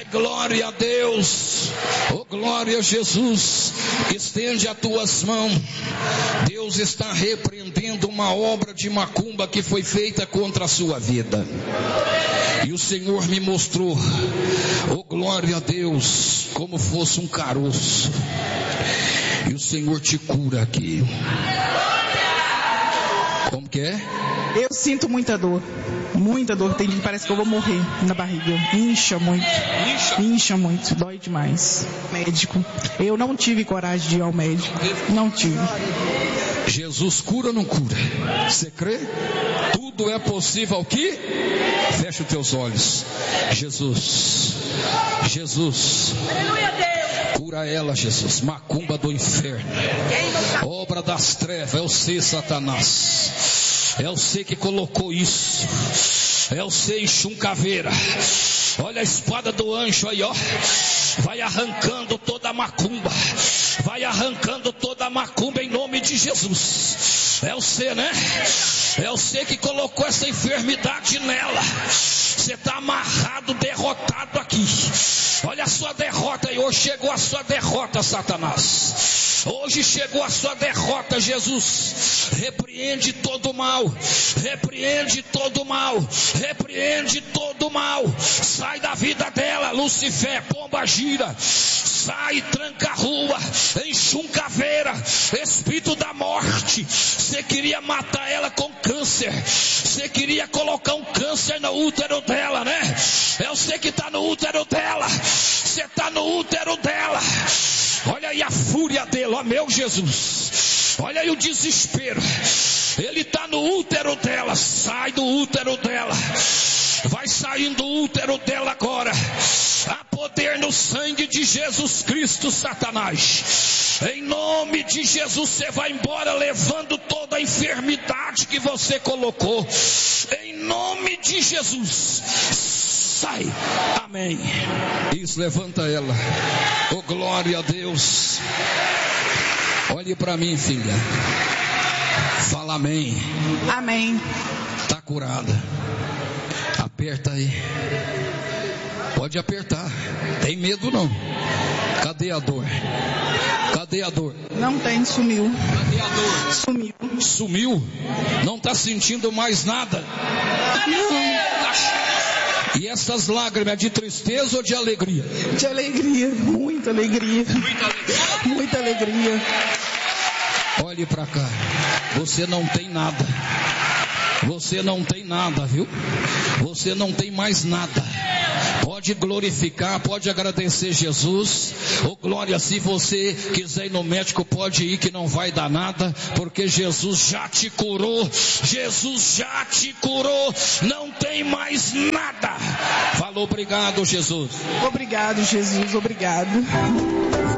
glória a Deus. Oh, glória a Jesus. Estende as tuas mãos. Deus está repreendendo uma obra de macumba que foi feita contra a sua vida. E o Senhor me mostrou, oh glória a Deus, como fosse um caroço. E o Senhor te cura aqui. Como que é? Eu sinto muita dor, parece que eu vou morrer na barriga, incha muito, dói demais. Médico, eu não tive coragem de ir ao médico, não tive. Jesus cura ou não cura? Você crê? Tudo é possível ao que? Fecha os teus olhos. Jesus, cura ela, Jesus. Macumba do inferno, obra das trevas, é você, Satanás. É você que colocou isso. É você, Exum Caveira. Olha a espada do anjo aí, ó. Vai arrancando toda a macumba. Vai arrancando toda a macumba em nome de Jesus. É você, né? É você que colocou essa enfermidade nela. Você está amarrado, derrotado aqui. Olha a sua derrota aí. Hoje chegou a sua derrota, Satanás. Hoje chegou a sua derrota, Jesus. Repreende todo mal. Repreende todo mal. Repreende todo mal. Sai da vida dela, Lucifer, pomba gira. Sai, tranca a rua. Exum Caveira, espírito da morte. Você queria matar ela com câncer. Você queria colocar um câncer no útero dela, né? É você que está no útero dela. Você está no útero dela. Olha aí a fúria dele, ó meu Jesus. Olha aí o desespero. Ele está no útero dela. Sai do útero dela. Vai saindo do útero dela agora. Há poder no sangue de Jesus Cristo, Satanás. Em nome de Jesus, você vai embora levando toda a enfermidade que você colocou. Em nome de Jesus. Sai. Amém. Isso, levanta ela. Oh, glória a Deus. Olhe para mim, filha. Fala amém. Amém. Está curada. Aperta aí. Pode apertar. Tem medo não. Cadê a dor? Cadê a dor? Não tem, sumiu. Cadê a dor? Sumiu. Sumiu? Não está sentindo mais nada? Não. E essas lágrimas é de tristeza ou de alegria? De alegria, muita alegria. Muita alegria. Muita alegria. Olhe para cá. Você não tem nada. Você não tem nada, viu? Você não tem mais nada. Pode glorificar, pode agradecer Jesus. Oh, glória, se você quiser ir no médico, pode ir que não vai dar nada, porque Jesus já te curou. Jesus já te curou. Não tem mais nada. Falou, obrigado, Jesus. Obrigado, Jesus, obrigado.